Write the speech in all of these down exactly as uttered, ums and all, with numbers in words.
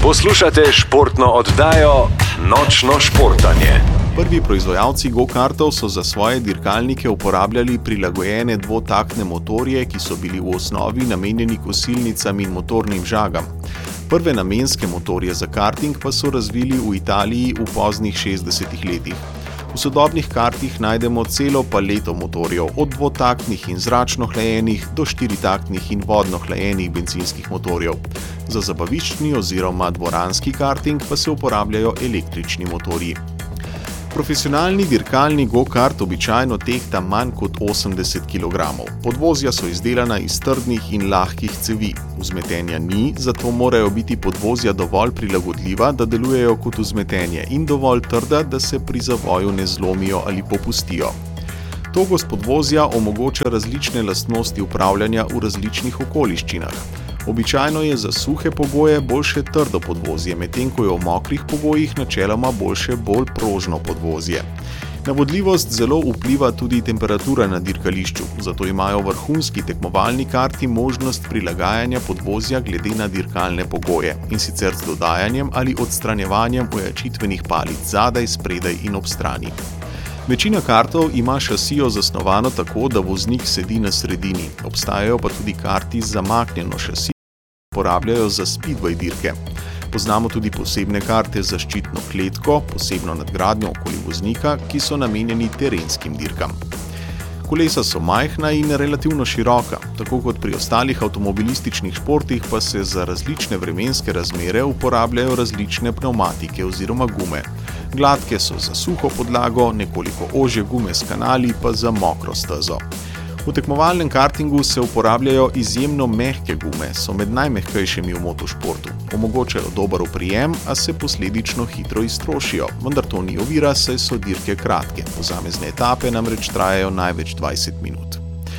Poslušate športno oddajo Nočno športanje. Prvi proizvajalci go-kartov so za svoje dirkalnike uporabljali prilagojene dvotaktne motorje, ki so bili v osnovi namenjeni kosilnicam in motornim žagam. Prve namenske motorje za karting pa so razvili v Italiji v poznih šestdesetih letih. V sodobnih kartih najdemo celo paleto motorjev, od dvotaktnih in zračno hlajenih do štiritaktnih in vodno hlajenih bencinskih motorjev. Za zabaviščni oziroma dvoranski karting pa se uporabljajo električni motorji. Profesionalni dirkalni go-kart običajno tehta manj kot osemdeset kilogramov. Podvozja so izdelana iz trdnih in lahkih cevi. Vzmetenja ni, zato morajo biti podvozja dovolj prilagodljiva, da delujejo kot vzmetenje, in dovolj trda, da se pri zavoju ne zlomijo ali popustijo. Togost podvozja omogoča različne lastnosti upravljanja v različnih okoliščinah. Običajno je za suhe pogoje boljše trdo podvozje, medtem ko je v mokrih pogojih načeloma boljše bolj prožno podvozje. Na vodljivost zelo vpliva tudi temperatura na dirkališču, zato imajo vrhunski tekmovalni karti možnost prilagajanja podvozja glede na dirkalne pogoje, in sicer z dodajanjem ali odstranjevanjem ojačitvenih palic zadaj, spredaj in ob strani. Večina kartov ima šasijo zasnovano tako, da voznik sedi na sredini. Obstajajo pa tudi karti z zamaknjeno šasijo, ki uporabljajo za speedway dirke. Poznamo tudi posebne karte z zaščitno kletko, posebno nadgradnjo okoli voznika, ki so namenjeni terenskim dirkam. Kolesa so majhna in relativno široka, tako kot pri ostalih avtomobilističnih športih pa se za različne vremenske razmere uporabljajo različne pnevmatike oziroma gume. Gladke so za suho podlago, nekoliko ožje gume s kanali pa za mokro stezo. V tekmovalnem kartingu se uporabljajo izjemno mehke gume, so med najmehkejšimi v motošportu. Omogočajo dober oprijem, a se posledično hitro iztrošijo, vendar to ni ovira, saj so dirke kratke. Posamezne etape namreč trajajo največ dvajset minut.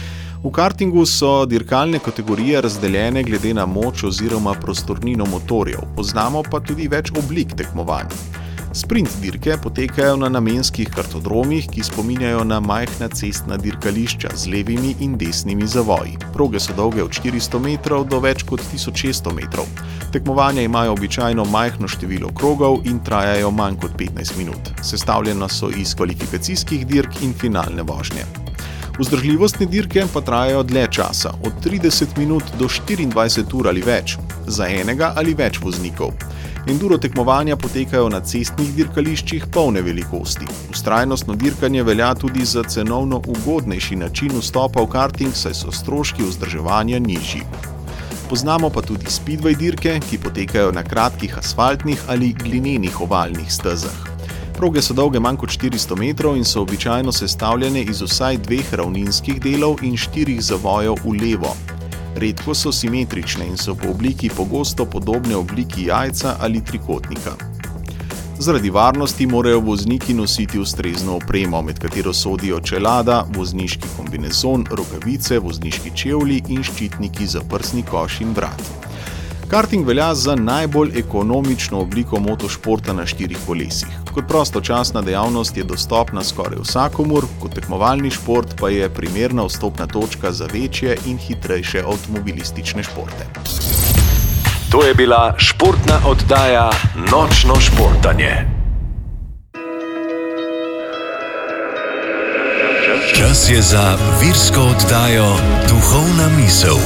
V kartingu so dirkalne kategorije razdeljene glede na moč oziroma prostornino motorjev, poznamo pa tudi več oblik tekmovanj. Sprint dirke potekajo na namenskih kartodromih, ki spominjajo na majhna cestna dirkališča z levimi in desnimi zavoji. Proge so dolge od štiristo metrov do več kot tisoč šeststo metrov. Tekmovanja imajo običajno majhno število krogov in trajajo manj kot petnajst minut. Sestavljena so iz kvalifikacijskih dirk in finalne vožnje. Vzdržljivostne dirke pa trajajo dlje časa, od trideset minut do štiriindvajset ur ali več, za enega ali več voznikov. Enduro tekmovanja potekajo na cestnih dirkališčih polne velikosti. Vztrajnostno dirkanje velja tudi za cenovno ugodnejši način vstopa v karting, saj so stroški vzdrževanja nižji. Poznamo pa tudi speedway dirke, ki potekajo na kratkih asfaltnih ali glinenih ovalnih stezah. Proge so dolge manj kot štiristo metrov in so običajno sestavljene iz vsaj dveh ravninskih delov in štirih zavojev v levo. Redko so simetrične in so po obliki pogosto podobne obliki jajca ali trikotnika. Zaradi varnosti morajo vozniki nositi ustrezno opremo, med katero sodijo čelada, vozniški kombinezon, rokavice, vozniški čevlji in ščitniki za prsni koš in vrat. Karting velja za najbolj ekonomično obliko motošporta na štirih kolesih. Kot prostočasna dejavnost je dostopna skoraj vsakomur, kot tekmovalni šport pa je primerna vstopna točka za večje in hitrejše avtomobilistične športe. To je bila športna oddaja Nočno športanje. Čas je za virsko oddajo Duhovna misel.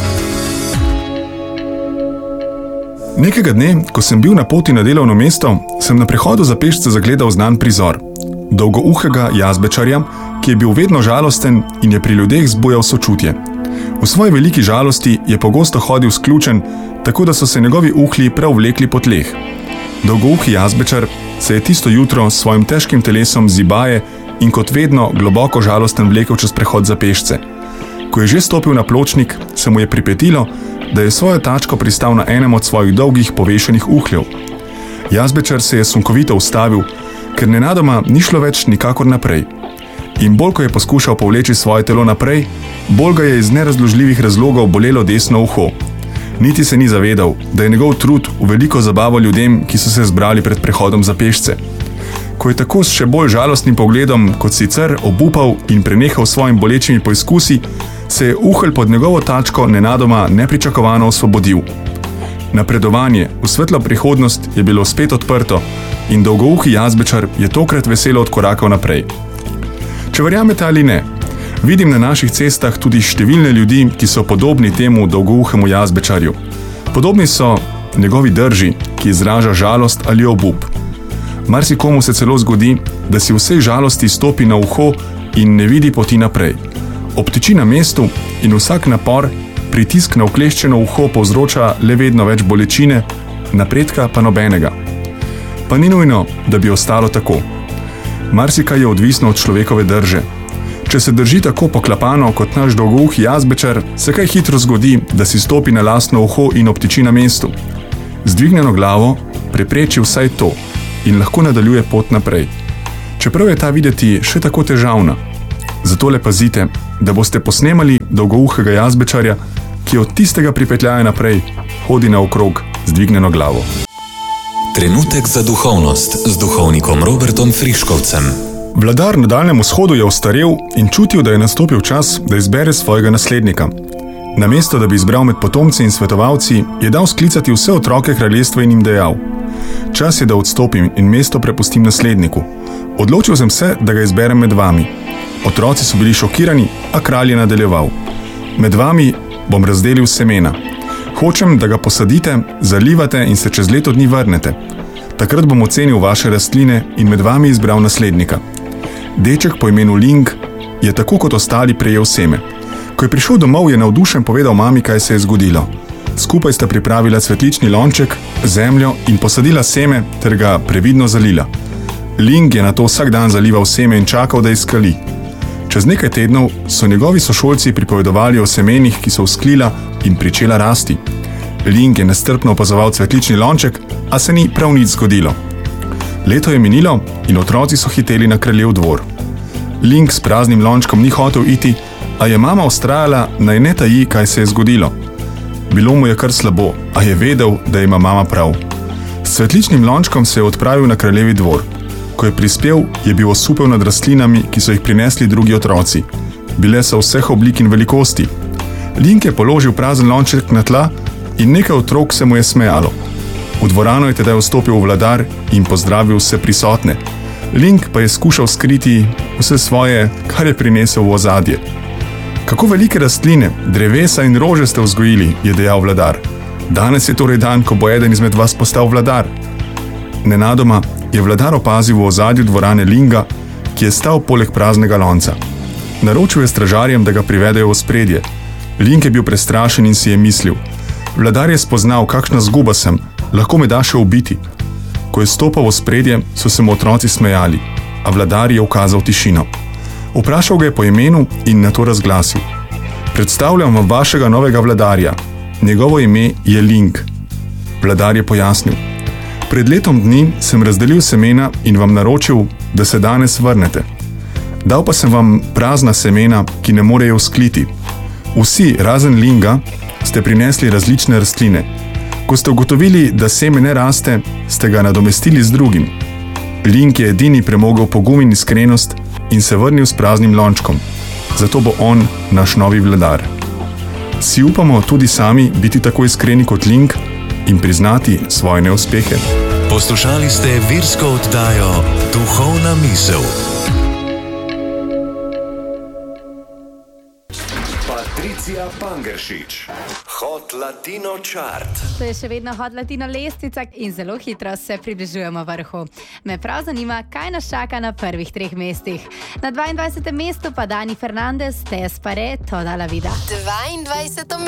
Nekega dne, ko sem bil na poti na delovno mesto, sem na prehodu za pešce zagledal znan prizor. Dolgouhega jazbečarja, ki je bil vedno žalosten in je pri ljudeh zbujal sočutje. V svoji veliki žalosti je pogosto hodil sključen, tako da so se njegovi uhlji prav vlekli po tleh. Dolgouhi jazbečar se je tisto jutro s svojim težkim telesom zibaje in kot vedno globoko žalosten vlekel čez prehod za pešce. Ko je že stopil na pločnik, se mu je pripetilo, da je svojo tačko pristal na enem od svojih dolgih povešenih uhljev. Jazbečar se je sunkovito ustavil, ker nenadoma ni šlo več nikakor naprej. In bolj ko je poskušal povleči svoje telo naprej, bolj ga je iz nerazložljivih razlogov bolelo desno uho. Niti se ni zavedal, da je njegov trud v veliko zabavo ljudem, ki so se zbrali pred prehodom za pešce. Ko je tako s še bolj žalostnim pogledom kot sicer obupal in prenehal svojim bolečimi poizkusi, se je uhelj pod njegovo tačko nenadoma nepričakovano osvobodil. Napredovanje v svetlo prihodnost je bilo spet odprto in dolgouhi jazbečar je tokrat veselo odkorakal naprej. Če verjamete ali ne, vidim na naših cestah tudi številne ljudi, ki so podobni temu dolgouhemu jazbečarju. Podobni so njegovi drži, ki izraža žalost ali obup. Marsikomu se celo zgodi, da si vsej žalosti stopi na uho in ne vidi poti naprej. Obtiči na mestu in vsak napor, pritisk na ukleščeno uho povzroča le vedno več bolečine, napredka pa nobenega. Pa ni nujno, da bi ostalo tako. Marsikaj je odvisno od človekove drže. Če se drži tako poklapano kot naš dolgouhi jazbečar, se kaj hitro zgodi, da si stopi na lastno uho in obtiči na mestu. Z dvignjeno glavo prepreči vsaj to in lahko nadaljuje pot naprej. Čeprav je ta videti še tako težavna. Zato le pazite, da boste posnemali dolgouhega jazbečarja, ki od tistega pripetljaja naprej hodi naokrog z dvignjeno glavo. Trenutek za duhovnost z duhovnikom Robertom Friškovcem. Vladar na Daljnem vzhodu je ostarel in čutil, da je nastopil čas, da izbere svojega naslednika. Namesto, da bi izbral med potomci in svetovalci, je dal sklicati vse otroke kraljestva in jim dejal: čas je, da odstopim in mesto prepustim nasledniku. Odločil sem se, da ga izberem med vami. Otroci so bili šokirani, a kralj je nadaljeval: med vami bom razdelil semena. Hočem, da ga posadite, zalivate in se čez leto dni vrnete. Takrat bom ocenil vaše rastline in med vami izbral naslednika. Deček po imenu Ling je tako kot ostali prejel seme. Ko je prišel domov, je navdušen povedal mami, kaj se je zgodilo. Skupaj sta pripravila cvetlični lonček, zemljo in posadila seme ter ga previdno zalila. Ling je nato vsak dan zalival seme in čakal, da izkali. Čez nekaj tednov so njegovi sošolci pripovedovali o semenih, ki so vzklila in pričela rasti. Ling je nestrpno opazoval cvetlični lonček, a se ni prav nič zgodilo. Leto je minilo in otroci so hiteli na kraljev dvor. Ling s praznim lončkom ni hotel iti, a je mama vztrajala, naj ne taji, kaj se je zgodilo. Bilo mu je kar slabo, a je vedel, da ima mama prav. S cvetličnim lončkom se je odpravil na kraljevi dvor. Ko je prispel, je bil osupel nad rastlinami, ki so jih prinesli drugi otroci. Bile so vseh oblik in velikosti. Ling je položil prazen lonček na tla in nekaj otrok se mu je smejalo. V dvorano je tedaj vstopil vladar in pozdravil vse prisotne. Ling pa je skušal skriti vse svoje, kar je prinesel v ozadje. Kako velike rastline, drevesa in rože ste vzgojili, je dejal vladar. Danes je torej dan, ko bo eden izmed vas postal vladar. Nenadoma je vladar opazil v ozadju dvorane Linga, ki je stal poleg praznega lonca. Naročil je stražarjem, da ga privedejo v spredje. Ling je bil prestrašen in si je mislil: vladar je spoznal, kakšna zguba sem, lahko me da še ubiti. Ko je stopal v spredje, so se mu otroci smejali, a vladar je ukazal tišino. Vprašal ga je po imenu in nato razglasil: predstavljam vam vašega novega vladarja. Njegovo ime je Ling. Vladar je pojasnil: pred letom dni sem razdelil semena in vam naročil, da se danes vrnete. Dal pa sem vam prazna semena, ki ne morejo vzkliti. Vsi, razen Linga, ste prinesli različne rastline. Ko ste ugotovili, da seme ne raste, ste ga nadomestili z drugim. Ling je edini premogel pogum in iskrenost in se vrnil s praznim lončkom. Zato bo on naš novi vladar. Si upamo tudi sami biti tako iskreni kot Ling in priznati svoje neuspehe. Poslušali ste virsko oddajo Duhovna misel. Patricija Pangeršič, Hot Latino Chart. To je še vedno Hot Latino lestvica in zelo hitro se približujemo vrhu. Me prav zanima, kaj nas čaka na prvih treh mestih. Na dvaindvajsetem mestu pa Dani Fernandez, Te Espare Toda la vida. dvaindvajseto